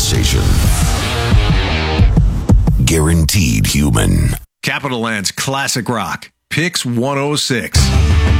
conversation. Guaranteed human. Capital Land's classic rock. Pix 106.